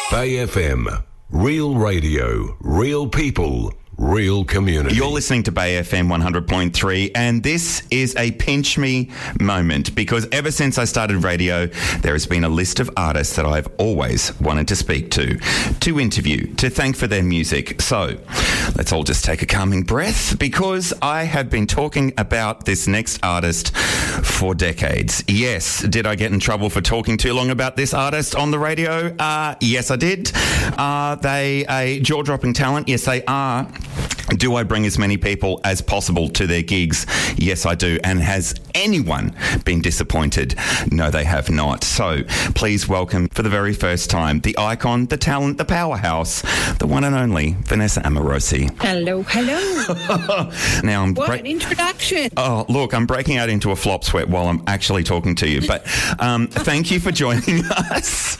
Bay FM, real radio, real people, real community. You're listening to Bay FM 100.3, and this is a pinch me moment because ever since I started radio, there has been a list of artists that I've always wanted to speak to interview, to thank for their music. So let's all just take a calming breath because I have been talking about this next artist for decades. Yes, did I get in trouble for talking too long about this artist on the radio? Yes, I did. Are they a jaw-dropping talent? Yes, they are. Do I bring as many people as possible to their gigs? Yes, I do. And has anyone been disappointed? No, they have not. So please welcome for the very first time the icon, the talent, the powerhouse, the one and only Vanessa Amorosi. Hello, hello. Now I'm what an introduction. Oh, look, I'm breaking out into a flop sweat while I'm actually talking to you. But thank you for joining us.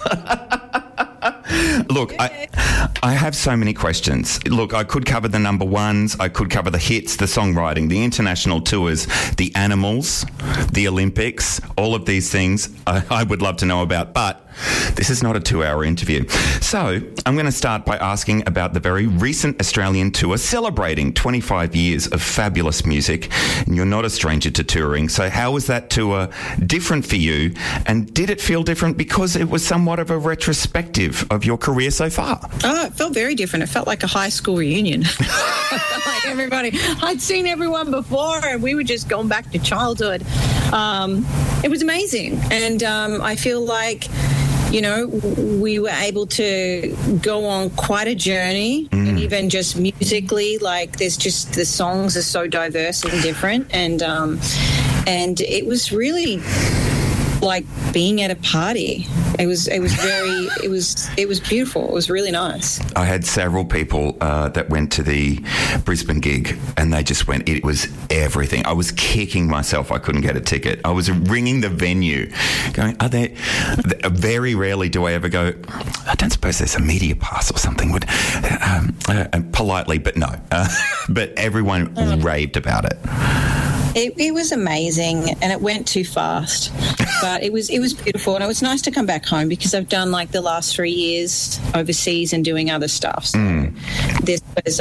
Look, I have so many questions. Look, I could cover the number ones, I could cover the hits, the songwriting, the international tours, the animals, the Olympics, all of these things I would love to know about, but this is not a 2-hour interview. So I'm going to start by asking about the very recent Australian tour celebrating 25 years of fabulous music, and you're not a stranger to touring. So how was that tour different for you, and did it feel different because it was somewhat of a retrospective of your career so far? Oh, it felt very different. It felt like a high school reunion. Like everybody, I'd seen everyone before and we were just going back to childhood. It was amazing. And I feel like, you know, we were able to go on quite a journey, and even just musically, like there's just the songs are so diverse and different, and it was really like being at a party. It was beautiful. It was really nice. I had several people that went to the Brisbane gig and they just went, it was everything. I was kicking myself I couldn't get a ticket. I was ringing the venue going, are there... Very rarely do I ever go, I don't suppose there's a media pass or something. Politely, but no. But everyone raved about it. It was amazing, and it went too fast, but it was beautiful, and it was nice to come back home because I've done like the last 3 years overseas and doing other stuff. So this was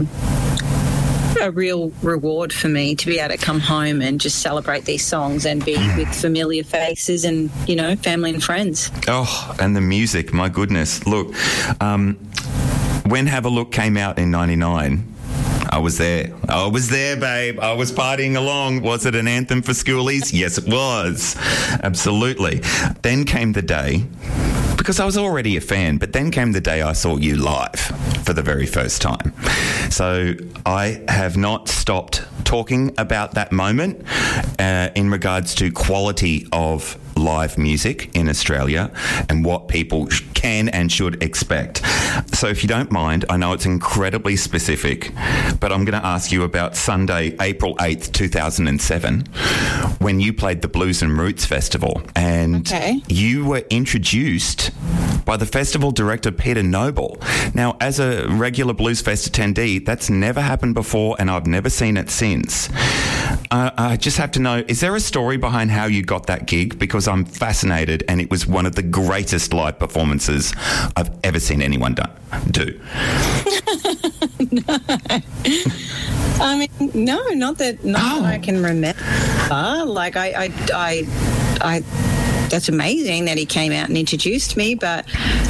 a real reward for me to be able to come home and just celebrate these songs and be with familiar faces and, you know, family and friends. Oh, and the music, my goodness. Look, when Have a Look came out in 99, I was there. I was there, babe. I was partying along. Was it an anthem for schoolies? Yes, it was. Absolutely. Then came the day, because I was already a fan, but then came the day I saw you live for the very first time. So I have not stopped talking about that moment in regards to quality of live music in Australia and what people can and should expect. So if you don't mind, I know it's incredibly specific, but I'm going to ask you about Sunday, April 8th, 2007, when you played the Blues and Roots Festival, and you were introduced by the festival director Peter Noble. Now, as a regular Blues Fest attendee, that's never happened before and I've never seen it since. I just have to know, is there a story behind how you got that gig? Because I'm fascinated, and it was one of the greatest live performances I've ever seen anyone do. No. I mean, no, not that I can remember. Like, I that's amazing that he came out and introduced me, but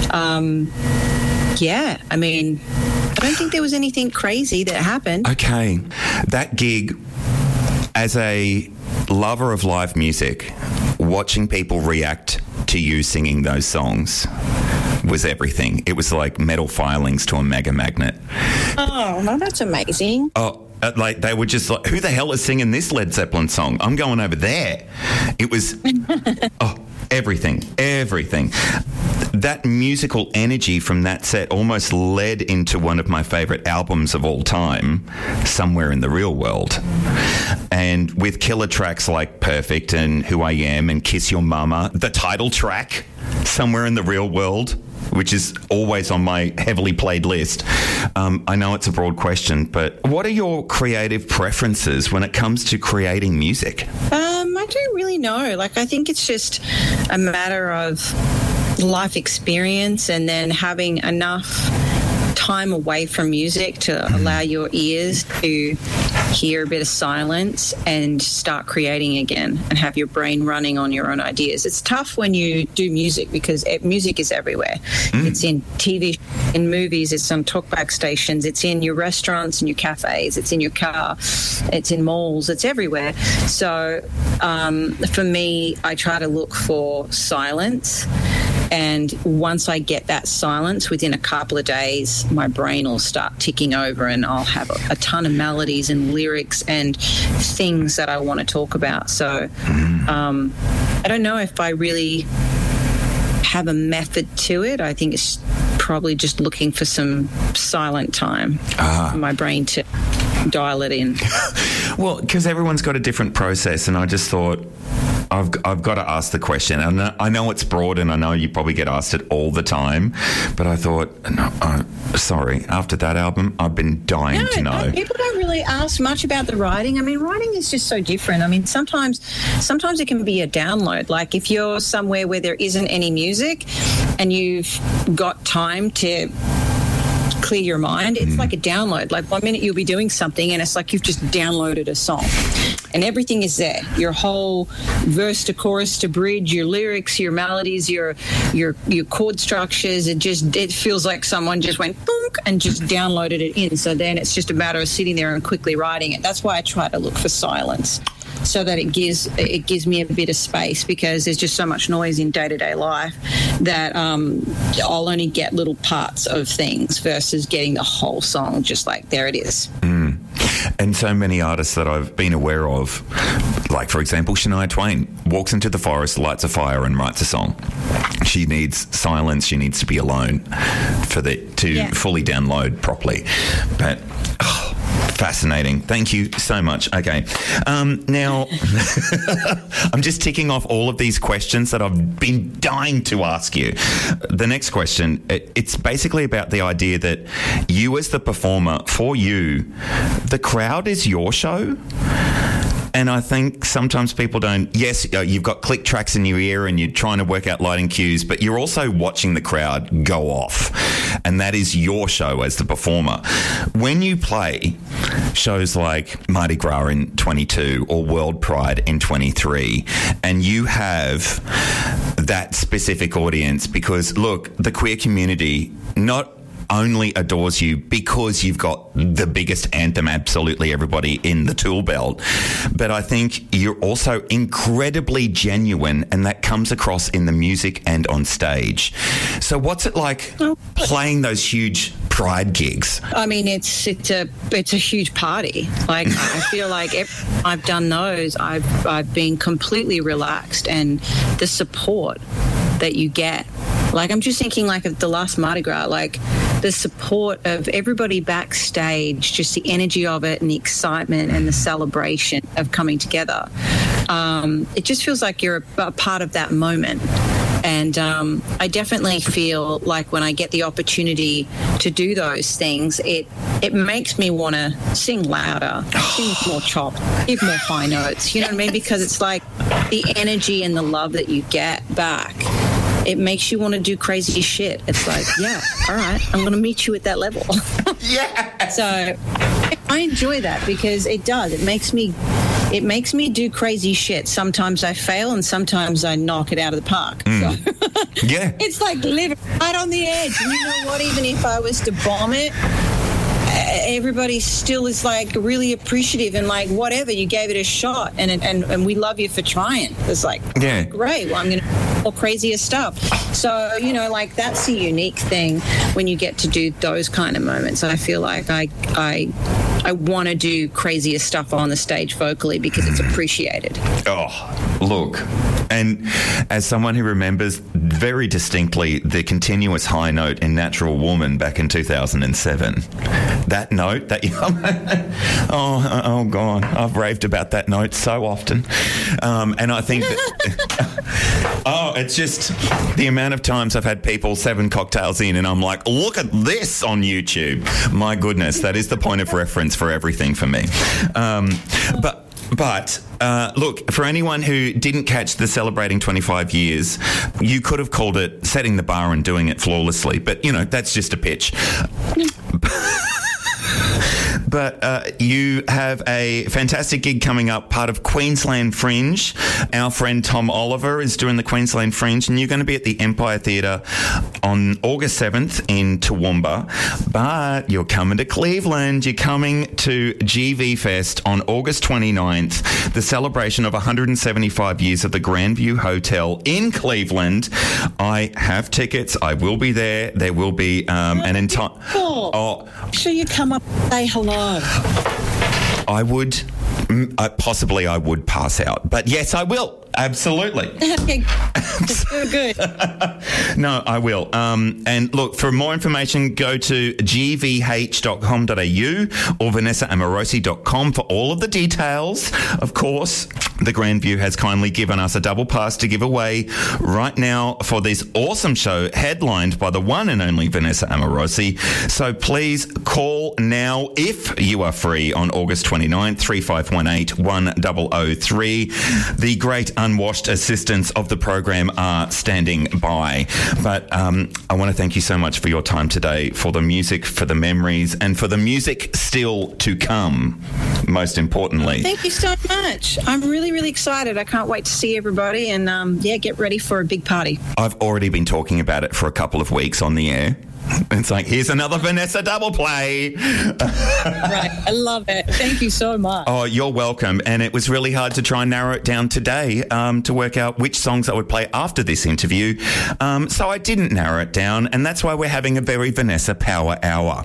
yeah, I mean, I don't think there was anything crazy that happened. Okay. That gig, as a lover of live music, watching people react to you singing those songs was everything. It was like metal filings to a mega magnet. Oh, well, that's amazing. Oh, like they were just like, who the hell is singing this Led Zeppelin song? I'm going over there. It was, everything. That musical energy from that set almost led into one of my favourite albums of all time, Somewhere in the Real World. And with killer tracks like Perfect and Who I Am and Kiss Your Mama, the title track, Somewhere in the Real World, which is always on my heavily played list. I know it's a broad question, but what are your creative preferences when it comes to creating music? I don't really know. Like, I think it's just a matter of, life experience, and then having enough time away from music to allow your ears to hear a bit of silence and start creating again and have your brain running on your own ideas. It's tough when you do music because music is everywhere. It's in TV, in movies, it's on talkback stations, it's in your restaurants and your cafes, it's in your car, it's in malls, it's everywhere. So for me, I try to look for silence. And once I get that silence, within a couple of days, my brain will start ticking over and I'll have a ton of melodies and lyrics and things that I want to talk about. So I don't know if I really have a method to it. I think it's probably just looking for some silent time for my brain to dial it in. Well, because everyone's got a different process, and I just thought, I've got to ask the question. I know it's broad, and I know you probably get asked it all the time, but I thought, sorry, after that album, I've been dying to know. No, people don't really ask much about the writing. I mean, writing is just so different. I mean, sometimes it can be a download. Like if you're somewhere where there isn't any music and you've got time to clear your mind, it's like a download. Like 1 minute you'll be doing something and it's like you've just downloaded a song and everything is there. Your whole verse to chorus to bridge, your lyrics, your melodies, your chord structures. It feels like someone just went boonk and just downloaded it in. So then it's just a matter of sitting there and quickly writing it. That's why I try to look for silence, so that it gives me a bit of space, because there's just so much noise in day-to-day life that I'll only get little parts of things versus getting the whole song just like there it is. And so many artists that I've been aware of, like, for example, Shania Twain walks into the forest, lights a fire and writes a song. She needs silence. She needs to be alone to fully download properly. But fascinating. Thank you so much. Okay. Now, I'm just ticking off all of these questions that I've been dying to ask you. The next question, it's basically about the idea that you as the performer, for you, the crowd is your show. And I think sometimes people don't, yes, you've got click tracks in your ear and you're trying to work out lighting cues, but you're also watching the crowd go off. And that is your show as the performer. When you play shows like Mardi Gras in 22 or World Pride in 23, and you have that specific audience, because look, the queer community not only adores you because you've got the biggest anthem absolutely everybody in the tool belt, but I think you're also incredibly genuine, and that comes across in the music and on stage. So what's it like playing those huge Pride gigs? I mean, it's a huge party. Like I feel like I've done those, I've been completely relaxed, and the support that you get. Like, I'm just thinking, like, of the last Mardi Gras, like, the support of everybody backstage, just the energy of it and the excitement and the celebration of coming together. It just feels like you're a part of that moment. And I definitely feel like when I get the opportunity to do those things, it makes me want to sing louder, sing more chopped, give more high notes, you know what I mean? Because it's like the energy and the love that you get back, it makes you want to do crazy shit. It's like, yeah, all right, I'm going to meet you at that level. Yeah. So I enjoy that because it does. It makes me do crazy shit. Sometimes I fail and sometimes I knock it out of the park. So, yeah. It's like living right on the edge. And you know what? Even if I was to bomb it, everybody still is like really appreciative and like, whatever, you gave it a shot and we love you for trying. It's like, yeah, great. Well, I'm going to do more crazier stuff. So, you know, like that's the unique thing when you get to do those kind of moments. I feel like I want to do crazier stuff on the stage vocally because it's appreciated. Oh, look. And as someone who remembers very distinctly the continuous high note in Natural Woman back in 2007, that note that you... oh, God, I've raved about that note so often. And I think that... it's just the amount of times I've had people 7 cocktails in and I'm like, look at this on YouTube. My goodness, that is the point of reference for everything for me. But But look, for anyone who didn't catch the celebrating 25 years, you could have called it setting the bar and doing it flawlessly. But, you know, that's just a pitch. But you have a fantastic gig coming up, part of Queensland Fringe. Our friend Tom Oliver is doing the Queensland Fringe, and you're going to be at the Empire Theatre on August 7th in Toowoomba. But you're coming to Cleveland. You're coming to GV Fest on August 29th, the celebration of 175 years of the Grandview Hotel in Cleveland. I have tickets. I will be there. There will be an entire... Oh, make sure you come up and say hello. I would, possibly I would pass out. But yes, I will. Absolutely. Okay. Good. No, I will. And look, for more information, go to gvh.com.au or vanessaamorosi.com for all of the details. Of course, the Grandview has kindly given us a double pass to give away right now for this awesome show headlined by the one and only Vanessa Amorosi. So please call now if you are free on August 29th, 3518 1003. The great unwashed assistants of the program are standing by. But I want to thank you so much for your time today, for the music, for the memories, and for the music still to come, most importantly. Thank you so much. I'm really, really excited. I can't wait to see everybody and, get ready for a big party. I've already been talking about it for a couple of weeks on the air. It's like, here's another Vanessa double play. Right. I love it. Thank you so much. Oh, you're welcome. And it was really hard to try and narrow it down today to work out which songs I would play after this interview. So I didn't narrow it down. And that's why we're having a very Vanessa Power Hour.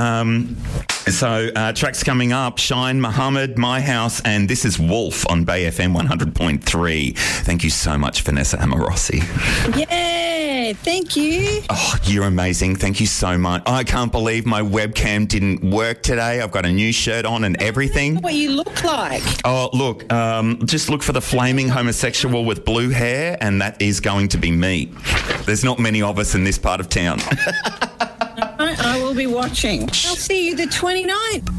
So tracks coming up, Shine, Muhammad, My House, and this is Wolf on Bay FM 100.3. Thank you so much, Vanessa Amorosi. Yay! Thank you. Oh, you're amazing. Thank you so much. I can't believe my webcam didn't work today. I've got a new shirt on and everything. What you look like. Oh, look, just look for the flaming homosexual with blue hair, and that is going to be me. There's not many of us in this part of town. I will be watching. I'll see you the 29th.